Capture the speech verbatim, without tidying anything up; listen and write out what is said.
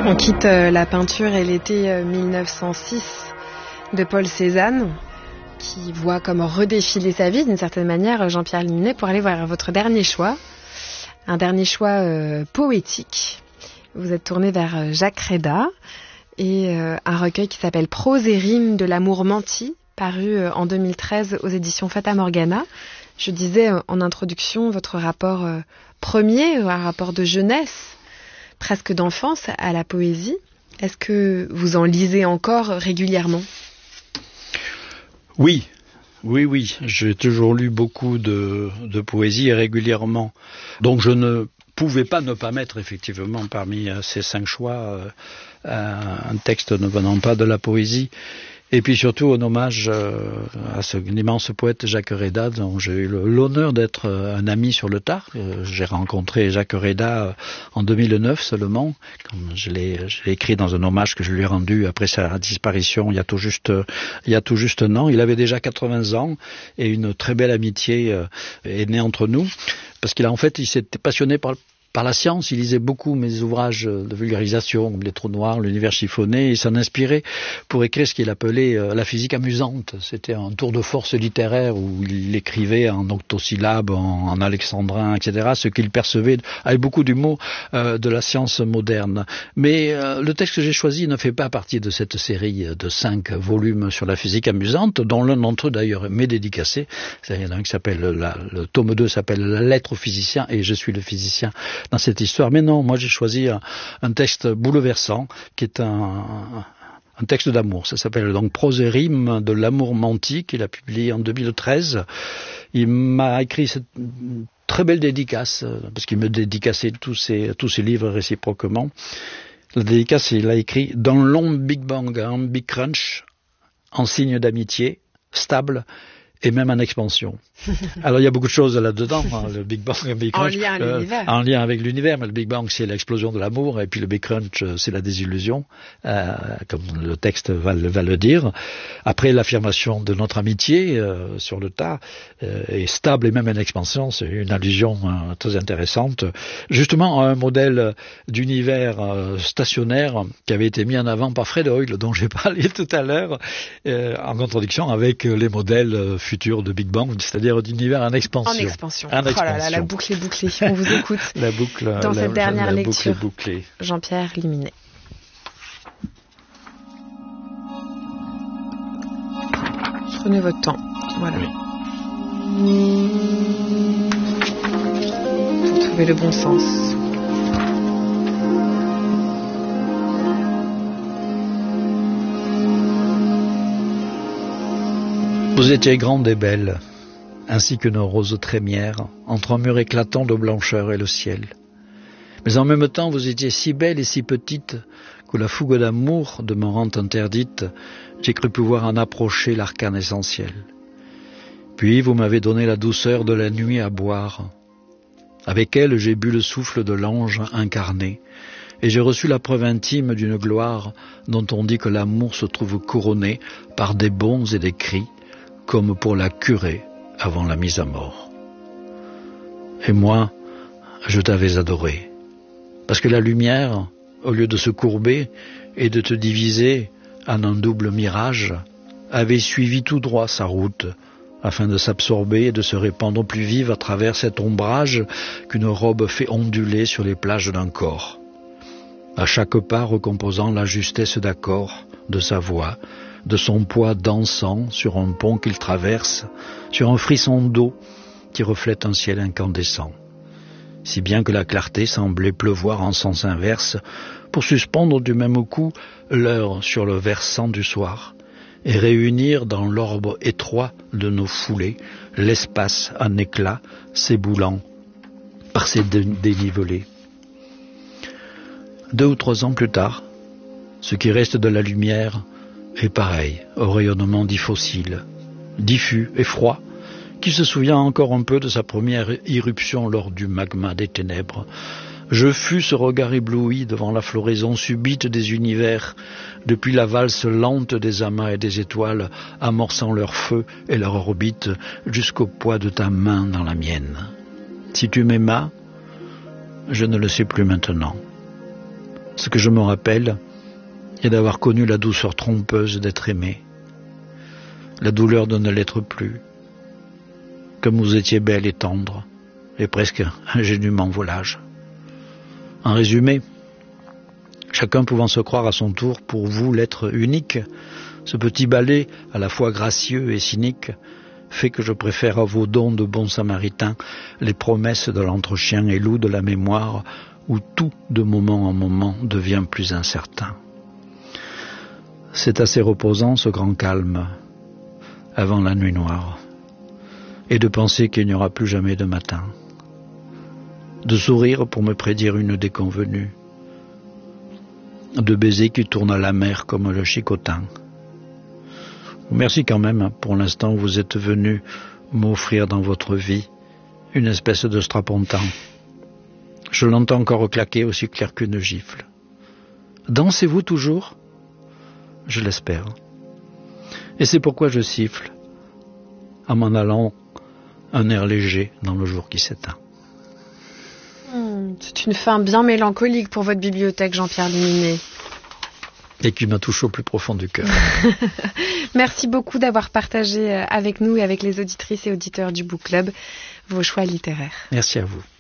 On quitte la peinture et l'été mille neuf cent six de Paul Cézanne, qui voit comme redéfiler sa vie d'une certaine manière, Jean-Pierre Luminet, pour aller vers votre dernier choix, un dernier choix euh, poétique. Vous êtes tourné vers Jacques Réda et euh, un recueil qui s'appelle Prose et rimes de l'amour menti, paru euh, en deux mille treize aux éditions Fata Morgana. Je disais euh, en introduction votre rapport euh, premier, un rapport de jeunesse, presque d'enfance à la poésie. Est-ce que vous en lisez encore régulièrement ? Oui, oui, oui. J'ai toujours lu beaucoup de, de poésie et régulièrement. Donc je ne pouvais pas ne pas mettre effectivement parmi ces cinq choix euh, un texte ne venant pas de la poésie. Et puis surtout un hommage euh, à ce immense poète Jacques Réda, dont j'ai eu l'honneur d'être un ami sur le tard. Euh, j'ai rencontré Jacques Réda en deux mille neuf seulement, comme je l'ai, je l'ai écrit dans un hommage que je lui ai rendu après sa disparition il y a tout juste, il y a tout juste un an. Il avait déjà quatre-vingts ans et une très belle amitié euh, est née entre nous, parce qu'il a en fait, il s'était passionné par Par la science, il lisait beaucoup mes ouvrages de vulgarisation, Les Trous Noirs, L'Univers chiffonné, et s'en inspirait pour écrire ce qu'il appelait euh, la physique amusante. C'était un tour de force littéraire où il écrivait en octosyllabes, en, en alexandrin, et cetera, ce qu'il percevait avec beaucoup d'humour euh, de la science moderne. Mais euh, le texte que j'ai choisi ne fait pas partie de cette série de cinq volumes sur la physique amusante, dont l'un d'entre eux d'ailleurs m'est dédicacé. Il y en a un qui s'appelle, la, le tome deux s'appelle La lettre au physicien, et je suis le physicien dans cette histoire. Mais non, moi j'ai choisi un, un texte bouleversant qui est un, un texte d'amour. Ça s'appelle donc Prose et rimes de l'amour menti, qu'il a publié en deux mille treize. Il m'a écrit cette très belle dédicace, parce qu'il me dédicaçait tous ses, tous ses livres réciproquement. La dédicace, il a écrit « Dans l'ombre Big Bang, un Big Crunch, en signe d'amitié, stable, et même en expansion. » Alors il y a beaucoup de choses là-dedans, hein, le Big Bang, le Big Crunch, en lien, euh, l'univers. en lien avec l'univers, mais le Big Bang c'est l'explosion de l'amour, et puis le Big Crunch c'est la désillusion, euh, comme le texte va, va le dire. Après l'affirmation de notre amitié euh, sur le tas, euh, est stable et même en expansion, c'est une allusion euh, très intéressante, justement à un modèle d'univers euh, stationnaire qui avait été mis en avant par Fred Hoyle, dont j'ai parlé tout à l'heure, euh, en contradiction avec les modèles euh, futurs de Big Bang, c'est-à-dire d'univers en expansion. En expansion. En oh expansion. là là, la boucle est bouclée. On vous écoute. La boucle, dans la, cette dernière la, la lecture. Boucle est bouclée. Jean-Pierre Luminet. Prenez votre temps. Voilà. Oui. Pour trouver le bon sens. Vous étiez grande et belle, ainsi que nos roses trémières, entre un mur éclatant de blancheur et le ciel. Mais en même temps, vous étiez si belle et si petite, que la fougue d'amour, demeurant interdite, j'ai cru pouvoir en approcher l'arcane essentiel. Puis vous m'avez donné la douceur de la nuit à boire. Avec elle, j'ai bu le souffle de l'ange incarné, et j'ai reçu la preuve intime d'une gloire dont on dit que l'amour se trouve couronné par des bonds et des cris, comme pour la curer avant la mise à mort. Et moi, je t'avais adoré, parce que la lumière, au lieu de se courber et de te diviser en un double mirage, avait suivi tout droit sa route, afin de s'absorber et de se répandre plus vive à travers cet ombrage qu'une robe fait onduler sur les plages d'un corps, à chaque pas recomposant la justesse d'accord de sa voix, de son poids dansant sur un pont qu'il traverse, sur un frisson d'eau qui reflète un ciel incandescent, si bien que la clarté semblait pleuvoir en sens inverse pour suspendre du même coup l'heure sur le versant du soir et réunir dans l'orbe étroit de nos foulées l'espace en éclats s'éboulant par ses dénivelés. Deux ou trois ans plus tard, ce qui reste de la lumière est pareil au rayonnement dit fossile, diffus et froid, qui se souvient encore un peu de sa première irruption lors du magma des ténèbres. Je fus ce regard ébloui devant la floraison subite des univers, depuis la valse lente des amas et des étoiles, amorçant leur feu et leur orbite, jusqu'au poids de ta main dans la mienne. Si tu m'aimas, je ne le sais plus maintenant. Ce que je me rappelle est d'avoir connu la douceur trompeuse d'être aimé, la douleur de ne l'être plus, comme vous étiez belle et tendre, et presque ingénument volage. En résumé, chacun pouvant se croire à son tour pour vous l'être unique, ce petit ballet, à la fois gracieux et cynique, fait que je préfère à vos dons de bon samaritain les promesses de l'entre-chien et loup de la mémoire, où tout, de moment en moment, devient plus incertain. C'est assez reposant, ce grand calme, avant la nuit noire, et de penser qu'il n'y aura plus jamais de matin, de sourire pour me prédire une déconvenue, de baisers qui tournent à la mer comme le chicotin. Merci quand même pour l'instant où vous êtes venu m'offrir dans votre vie une espèce de strapontin. Je l'entends encore claquer aussi clair qu'une gifle. Dansez-vous toujours ? Je l'espère. Et c'est pourquoi je siffle, en m'en allant, un air léger dans le jour qui s'éteint. Mmh, c'est une fin bien mélancolique pour votre bibliothèque, Jean-Pierre Luminet. Et qui m'a touché au plus profond du cœur. Merci beaucoup d'avoir partagé avec nous et avec les auditrices et auditeurs du Book Club vos choix littéraires. Merci à vous.